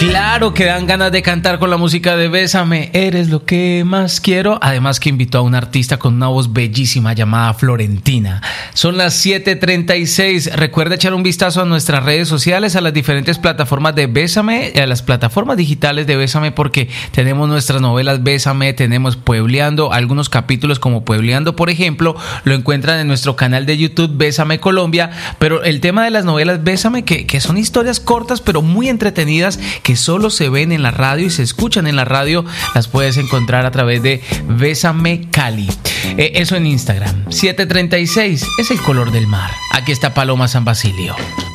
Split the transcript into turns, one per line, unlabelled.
Claro que dan ganas de cantar con la música de Bésame, eres lo que más quiero. Además que invitó a una artista con una voz bellísima llamada Florentina. Son las 7:36. Recuerda echar un vistazo a nuestras redes sociales, a las diferentes plataformas de Bésame, a las plataformas digitales de Bésame, porque tenemos nuestras novelas Bésame, tenemos Puebleando, algunos capítulos como Puebleando, por ejemplo, lo encuentran en nuestro canal de YouTube Bésame Colombia. Pero el tema de las novelas Bésame, que son historias cortas pero muy entretenidas, que solo se ven en la radio y se escuchan en la radio, las puedes encontrar a través de Bésame Cali. Eso en Instagram. 7:36 es el color del mar. Aquí está Paloma San Basilio.